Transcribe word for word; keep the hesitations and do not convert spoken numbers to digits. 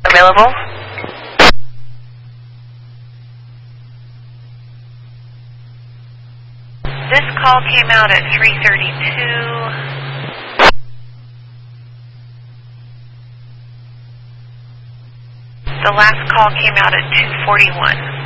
available? This call came out at three thirty-two. The last call came out at two forty-one.